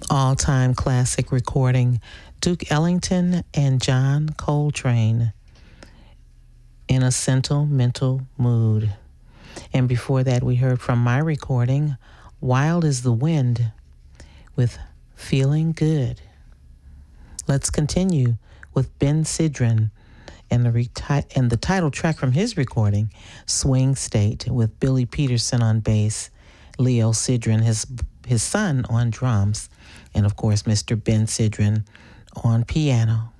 all-time classic recording, Duke Ellington and John Coltrane, In a Sentimental Mood. And before that, we heard from my recording, Wild is the Wind with Feeling Good. Let's continue with Ben Sidran and the title track from his recording, Swing State, with Billy Peterson on bass, Leo Sidran, his son, on drums, and of course Mr. Ben Sidran on piano.